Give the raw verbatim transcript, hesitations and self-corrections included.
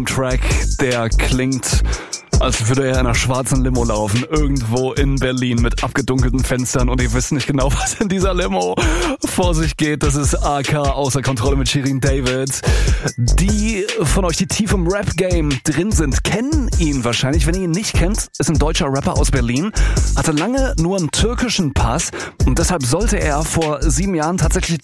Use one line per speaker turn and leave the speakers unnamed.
Track, der klingt, als würde er in einer schwarzen Limo laufen, irgendwo in Berlin mit abgedunkelten Fenstern und ihr wisst nicht genau, was in dieser Limo vor sich geht. Das ist A K außer Kontrolle mit Shirin David. Die von euch, die tief im Rap-Game drin sind, kennen ihn wahrscheinlich. Wenn ihr ihn nicht kennt, ist ein deutscher Rapper aus Berlin, hatte lange nur einen türkischen Pass und deshalb sollte er vor sieben Jahren tatsächlich